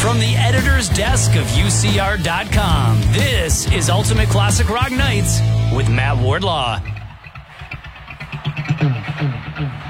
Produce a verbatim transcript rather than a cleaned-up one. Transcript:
From the editor's desk of U C R dot com, this is Ultimate Classic Rock Nights with Matt Wardlaw.